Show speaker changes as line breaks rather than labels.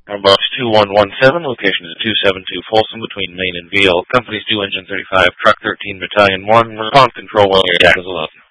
Box 2117, location is 272 Folsom between Maine and Veal. Company's due engine 35, truck 13, battalion 1, response control when your gas is 11.